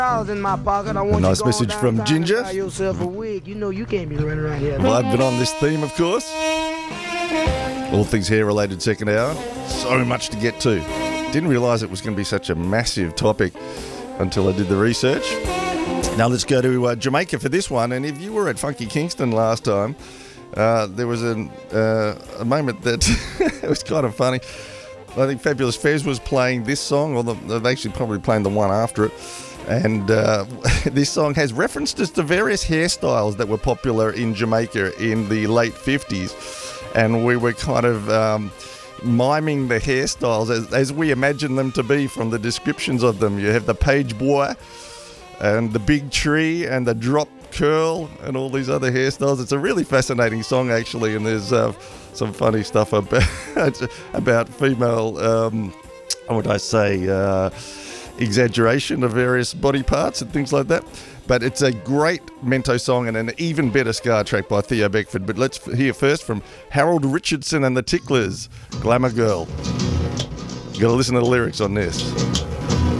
In my pocket. I want A nice you message from downtown and Ginger. buy yourself a wig. You know you can't be running around here. Well, I've been on this theme, of course. All things hair-related second hour. So much to get to. Didn't realise it was going to be such a massive topic until I did the research. Now let's go to Jamaica for this one. And if you were at Funky Kingston last time, there was a moment that it was kind of funny. I think Fabulous Fez was playing this song, or they're actually probably playing the one after it. And this song has references to various hairstyles that were popular in Jamaica in the late 50s. And we were kind of miming the hairstyles as we imagine them to be from the descriptions of them. You have the page boy and the big tree and the drop curl and all these other hairstyles. It's a really fascinating song, actually, and there's some funny stuff about female, what would I say, exaggeration of various body parts and things like that. But it's a great Mento song and an even better ska track by Theo Beckford. But let's hear first from Harold Richardson and the Ticklers, Glamour Girl. You got to listen to the lyrics on this.